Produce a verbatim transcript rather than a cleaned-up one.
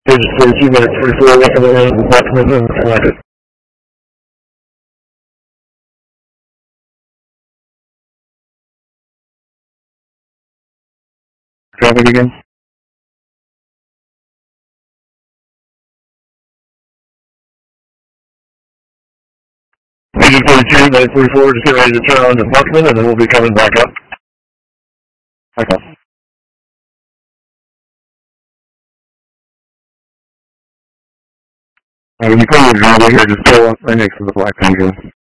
Digit forty-two minutes forty-four, welcome to the Buckman and selected. Traffic again. Digit forty-two minutes forty-four, just get ready to turn on to Buckman and then we'll be coming back up. Okay. Alright, when you pull your driveway here, just pull up right next to the black thing here.